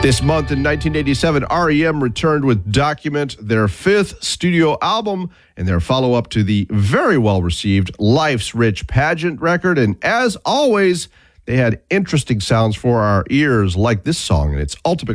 This month in 1987, REM returned with Document, their fifth studio album, and their follow-up to the very well-received Life's Rich Pageant record. And as always, they had interesting sounds for our ears, like this song and its ultimate